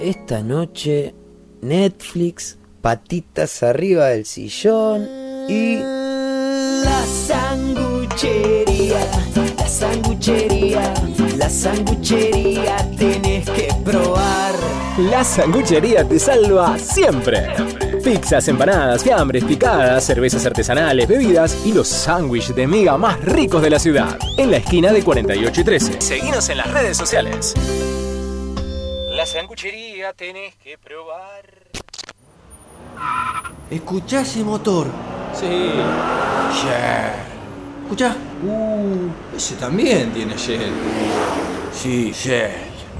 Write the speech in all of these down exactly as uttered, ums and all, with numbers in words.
Esta noche, Netflix, patitas arriba del sillón y... La sanguchería, la sanguchería, la sanguchería tenés que probar. La sanguchería te salva siempre. Pizzas, empanadas, fiambres, picadas, cervezas artesanales, bebidas y los sándwiches de miga más ricos de la ciudad. En la esquina de cuarenta y ocho y trece. Seguinos en las redes sociales. La sanguchería tenés que probar. ¿Escuchá ese motor? Sí. Shell. ¿Escuchá? Uh, ese también tiene Shell. Sí, Shell.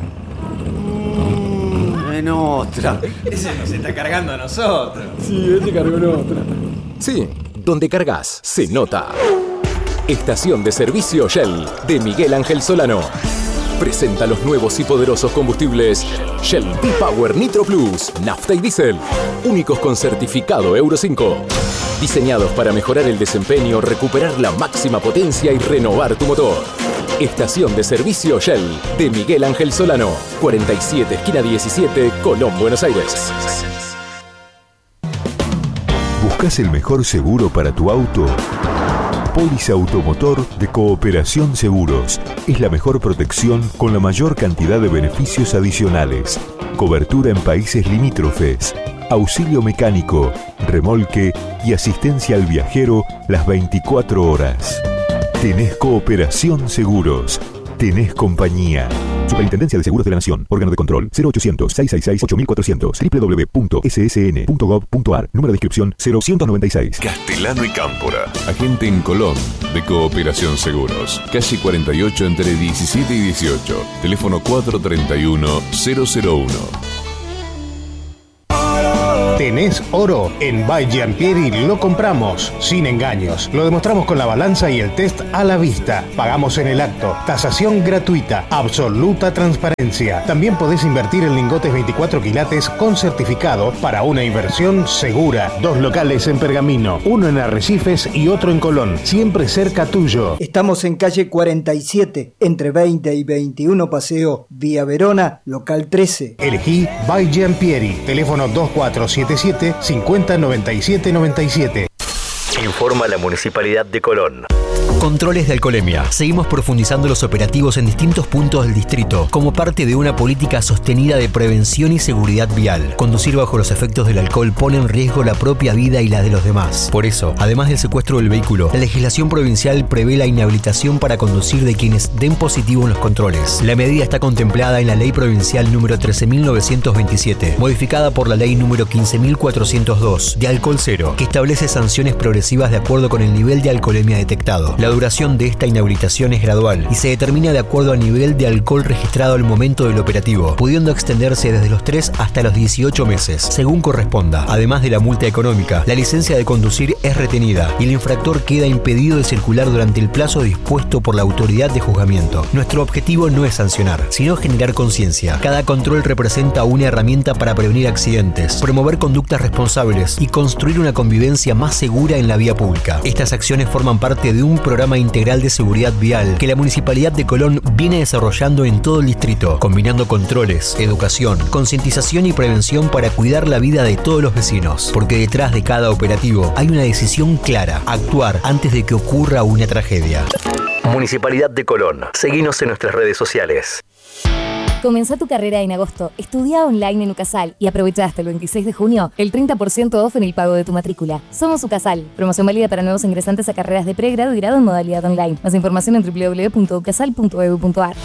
Mm, en otra. Ese nos está cargando a nosotros. Sí, este cargó en otra. Sí, donde cargas se nota. Estación de servicio Shell de Miguel Ángel Solano. Presenta los nuevos y poderosos combustibles Shell V-Power Nitro Plus, nafta y diésel, únicos con certificado Euro cinco. Diseñados para mejorar el desempeño, recuperar la máxima potencia y renovar tu motor. Estación de servicio Shell de Miguel Ángel Solano, cuarenta y siete, esquina diecisiete, Colón, Buenos Aires. ¿Buscas el mejor seguro para tu auto? Póliza Automotor de Cooperación Seguros. Es la mejor protección con la mayor cantidad de beneficios adicionales. Cobertura en países limítrofes. Auxilio mecánico, remolque y asistencia al viajero las veinticuatro horas. Tenés Cooperación Seguros. Tenés compañía. Superintendencia de Seguros de la Nación. Órgano de control cero ochocientos, seiscientos sesenta y seis, ocho mil cuatrocientos. doble u doble u doble u punto ese ese ene punto gov punto ar. Número de inscripción cero uno nueve seis. Castellano y Cámpora. Agente en Colón de Cooperación Seguros. Calle cuarenta y ocho entre diecisiete y dieciocho. Teléfono cuatro tres uno, cero cero uno. ¿Tenés oro? En By Giampieri lo compramos, sin engaños. Lo demostramos con la balanza y el test a la vista. Pagamos en el acto. Tasación gratuita. Absoluta transparencia. También podés invertir en lingotes veinticuatro quilates con certificado para una inversión segura. Dos locales en Pergamino, uno en Arrecifes y otro en Colón. Siempre cerca tuyo. Estamos en calle cuarenta y siete, entre veinte y veintiuno Paseo, Vía Verona, local trece. Elegí By Giampieri. Teléfono dos cuatro siete siete, cincuenta, noventa y siete, noventa y siete. Informa la Municipalidad de Colón. Controles de alcoholemia. Seguimos profundizando los operativos en distintos puntos del distrito como parte de una política sostenida de prevención y seguridad vial. Conducir bajo los efectos del alcohol pone en riesgo la propia vida y la de los demás. Por eso, además del secuestro del vehículo, la legislación provincial prevé la inhabilitación para conducir de quienes den positivo en los controles. La medida está contemplada en la Ley Provincial número trece mil novecientos veintisiete, modificada por la Ley número quince mil cuatrocientos dos de alcohol cero, que establece sanciones progresivas de acuerdo con el nivel de alcoholemia detectado. La duración de esta inhabilitación es gradual y se determina de acuerdo al nivel de alcohol registrado al momento del operativo, pudiendo extenderse desde los tres hasta los dieciocho meses, según corresponda. Además de la multa económica, la licencia de conducir es retenida y el infractor queda impedido de circular durante el plazo dispuesto por la autoridad de juzgamiento. Nuestro objetivo no es sancionar, sino generar conciencia. Cada control representa una herramienta para prevenir accidentes, promover conductas responsables y construir una convivencia más segura en la vía pública. Estas acciones forman parte de un programa integral de seguridad vial que la Municipalidad de Colón viene desarrollando en todo el distrito, combinando controles, educación, concientización y prevención para cuidar la vida de todos los vecinos. Porque detrás de cada operativo hay una decisión clara: actuar antes de que ocurra una tragedia. Municipalidad de Colón. Seguinos en nuestras redes sociales. Comenzá tu carrera en agosto. Estudia online en UCASAL y aprovecha hasta el veintiséis de junio el treinta por ciento off en el pago de tu matrícula. Somos UCASAL. Promoción válida para nuevos ingresantes a carreras de pregrado y grado en modalidad online. Más información en doble u doble u doble u punto ucasal punto e d u punto a r.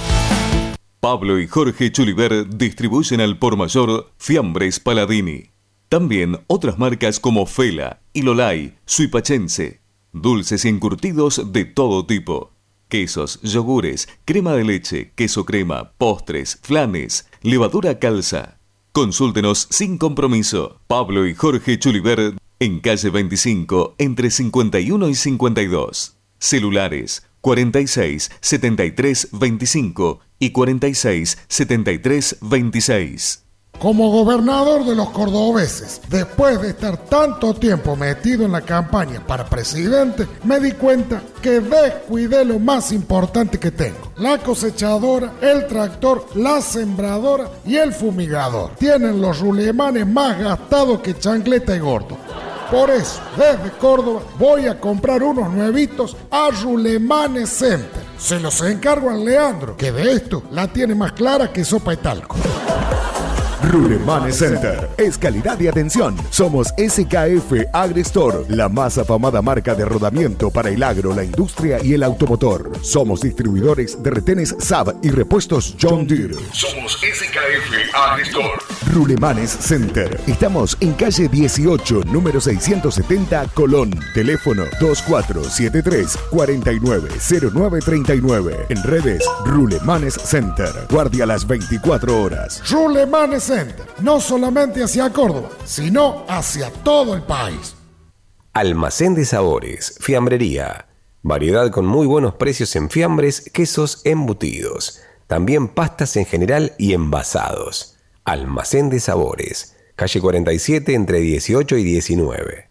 Pablo y Jorge Chuliver distribuyen al por mayor Fiambres Paladini. También otras marcas como Fela, Ilolay, Suipachense. Dulces y encurtidos de todo tipo. Quesos, yogures, crema de leche, queso crema, postres, flanes, levadura calza. Consúltenos sin compromiso. Pablo y Jorge Chuliver en calle veinticinco entre cincuenta y uno y cincuenta y dos. Celulares cuarenta y seis, setenta y tres, veinticinco y cuarenta y seis, setenta y tres, veintiséis. Como gobernador de los cordobeses, después de estar tanto tiempo metido en la campaña para presidente, me di cuenta que descuidé lo más importante que tengo: la cosechadora, el tractor, la sembradora y el fumigador. Tienen los rulemanes más gastados que chancleta y gordo. Por eso, desde Córdoba voy a comprar unos nuevitos a Rulemanes Center. Se los encargo a Leandro, que de esto la tiene más clara que sopa y talco. Rulemanes Center es calidad y atención. Somos S K F AgriStore, la más afamada marca de rodamiento para el agro, la industria y el automotor. Somos distribuidores de retenes S A B y repuestos John Deere. Somos S K F AgriStore. Rulemanes Center. Estamos en calle dieciocho, número seiscientos setenta, Colón. Teléfono dos cuatro siete tres, cuatro nueve cero nueve tres nueve. En redes, Rulemanes Center. Guardia las veinticuatro horas. Rulemanes Center. No solamente hacia Córdoba, sino hacia todo el país. Almacén de Sabores, Fiambrería. Variedad con muy buenos precios en fiambres, quesos, embutidos. También pastas en general y envasados. Almacén de Sabores, calle cuarenta y siete entre dieciocho y diecinueve.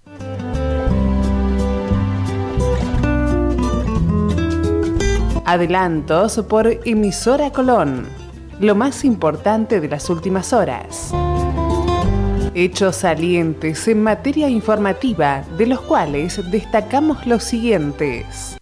Adelantos por Emisora Colón. Lo más importante de las últimas horas. Hechos salientes en materia informativa, de los cuales destacamos los siguientes.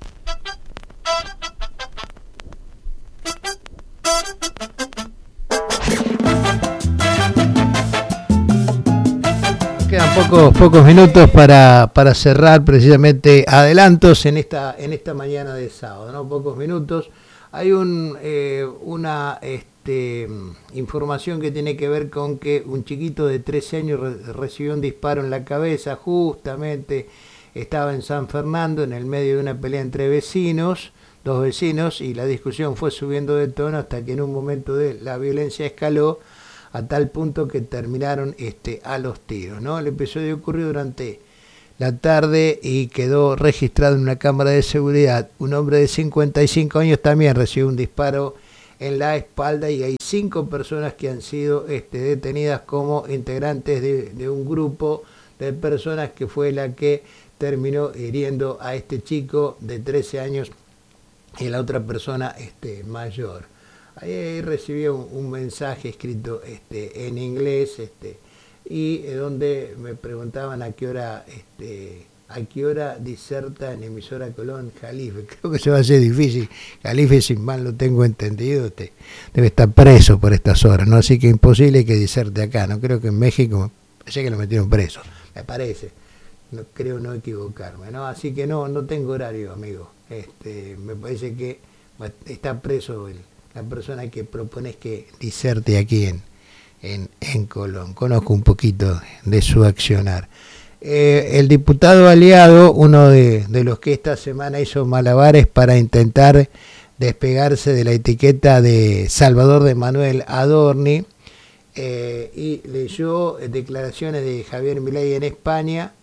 Quedan pocos, pocos minutos para, para cerrar precisamente adelantos en esta, en esta mañana de sábado, ¿no? Pocos minutos. Hay un, eh, una este, información que tiene que ver con que un chiquito de trece años re- recibió un disparo en la cabeza, justamente estaba en San Fernando en el medio de una pelea entre vecinos, dos vecinos, y la discusión fue subiendo de tono hasta que en un momento de la violencia escaló a tal punto que terminaron este, a los tiros, ¿no? El episodio ocurrió durante la tarde y quedó registrado en una cámara de seguridad. Un hombre de cincuenta y cinco años también recibió un disparo en la espalda y hay cinco personas que han sido este, detenidas como integrantes de, de un grupo de personas que fue la que terminó hiriendo a este chico de trece años y la otra persona este, mayor. Ahí recibí un, un mensaje escrito este, en inglés este, y eh, donde me preguntaban a qué hora este, a qué hora diserta en Emisora Colón Jalife. Creo que se va a hacer difícil. Jalife, si mal lo tengo entendido, este, debe estar preso por estas horas, ¿no? Así que imposible que diserte acá. No creo que en México, sé que lo metieron preso, me parece. No creo no equivocarme, ¿no? Así que no, no tengo horario, amigo. Este, me parece que está preso el la persona que propones que diserte aquí en, en, en Colón. Conozco un poquito de su accionar. Eh, el diputado aliado, uno de, de los que esta semana hizo malabares para intentar despegarse de la etiqueta de Salvador de Manuel Adorni, eh, y leyó declaraciones de Javier Milei en España,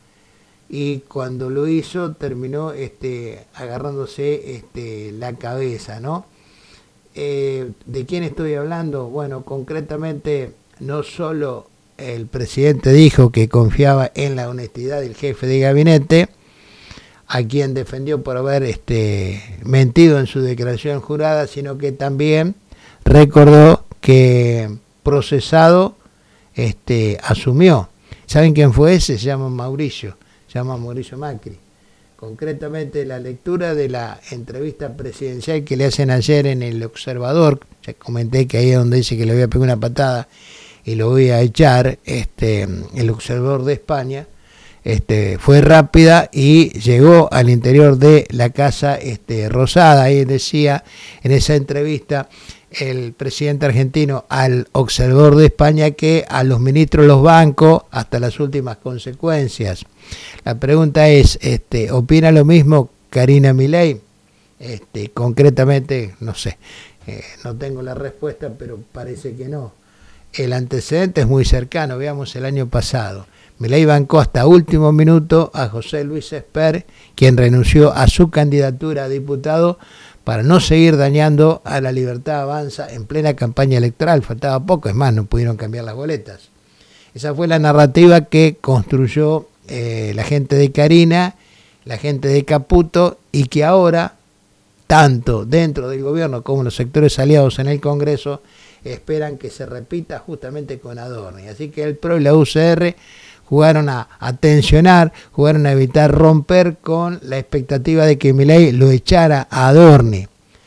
y cuando lo hizo terminó este, agarrándose este, la cabeza, ¿no? Eh, ¿De quién estoy hablando? Bueno, concretamente no solo el presidente dijo que confiaba en la honestidad del jefe de gabinete, a quien defendió por haber este, mentido en su declaración jurada, sino que también recordó que procesado este, asumió. ¿Saben quién fue ese? Se llama Mauricio, se llama Mauricio Macri. Concretamente la lectura de la entrevista presidencial que le hacen ayer en El Observador, ya comenté que ahí es donde dice que le voy a pegar una patada y lo voy a echar, este, El Observador de España, este, fue rápida y llegó al interior de la Casa este, Rosada. Ahí decía en esa entrevista el presidente argentino al Observador de España que a los ministros los banco hasta las últimas consecuencias. La pregunta es, este, ¿opina lo mismo Karina Milei? Este, concretamente, no sé, eh, no tengo la respuesta, pero parece que no. El antecedente es muy cercano, veamos el año pasado. Milei bancó hasta último minuto a José Luis Esper, quien renunció a su candidatura a diputado para no seguir dañando a la Libertad Avanza en plena campaña electoral. Faltaba poco, es más, no pudieron cambiar las boletas. Esa fue la narrativa que construyó eh, la gente de Carina, la gente de Caputo, y que ahora, tanto dentro del gobierno como los sectores aliados en el Congreso, esperan que se repita justamente con Adorni. Así que el P R O y la U C R jugaron a, a tensionar, jugaron a evitar romper con la expectativa de que Milei lo echara a Adorni.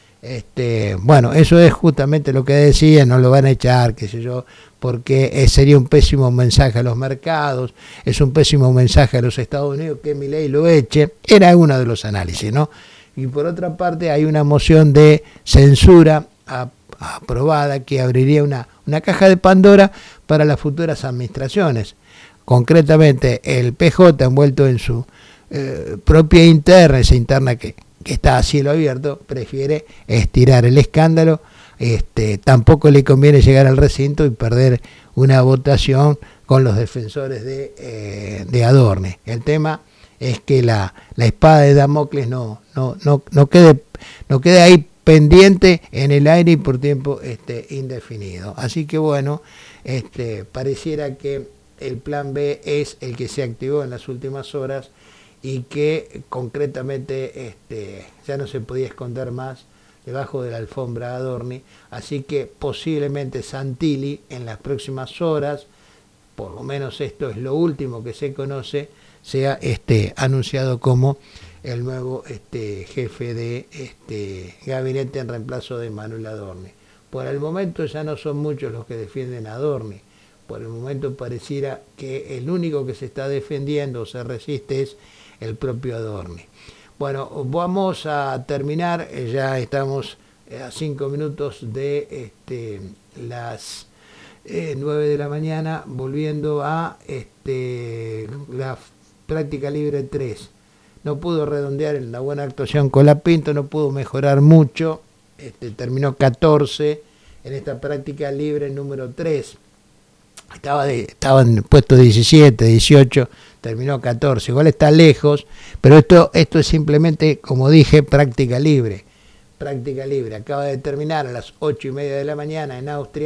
Este, bueno, eso es justamente lo que decía, no lo van a echar, qué sé yo, porque sería un pésimo mensaje a los mercados, es un pésimo mensaje a los Estados Unidos que Milei lo eche, era uno de los análisis, ¿no? Y por otra parte hay una moción de censura a, aprobada que abriría una, una caja de Pandora para las futuras administraciones. Concretamente el P J, envuelto en su eh, propia interna, esa interna que, que está a cielo abierto, prefiere estirar el escándalo. Este, tampoco le conviene llegar al recinto y perder una votación con los defensores de, eh, de Adorni. El tema es que la, la espada de Damocles no, no, no, no, quede, no quede ahí pendiente en el aire y por tiempo este, indefinido. Así que bueno, este, pareciera que el plan B es el que se activó en las últimas horas y que concretamente este, ya no se podía esconder más debajo de la alfombra Adorni, así que posiblemente Santilli en las próximas horas, por lo menos esto es lo último que se conoce, sea este, anunciado como el nuevo este, jefe de este, gabinete en reemplazo de Manuel Adorni. Por el momento ya no son muchos los que defienden a Adorni. Por el momento pareciera que el único que se está defendiendo o se resiste es el propio Adorni. Bueno, vamos a terminar, ya estamos a cinco minutos de este, las eh, nueve de la mañana, volviendo a este, la práctica libre tres. No pudo redondear en la buena actuación con la Pinto, no pudo mejorar mucho, este, terminó catorce en esta práctica libre número tres. Estaba, de, estaba en puesto diecisiete, dieciocho, terminó catorce, igual está lejos, pero esto, esto es simplemente, como dije, práctica libre. Práctica libre, acaba de terminar a las ocho y media de la mañana en Austria.